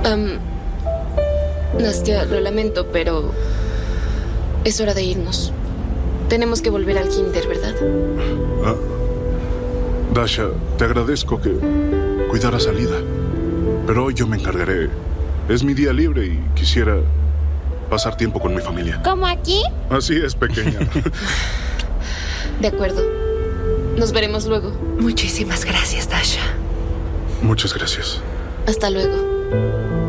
Nastya, lo lamento, pero es hora de irnos. Tenemos que volver al kinder, ¿verdad? Dasha, te agradezco que cuidaras a Lida, pero hoy yo me encargaré. Es mi día libre y quisiera pasar tiempo con mi familia. ¿Como aquí? Así es, pequeña. De acuerdo. Nos veremos luego. Muchísimas gracias, Dasha. Muchas gracias. Hasta luego.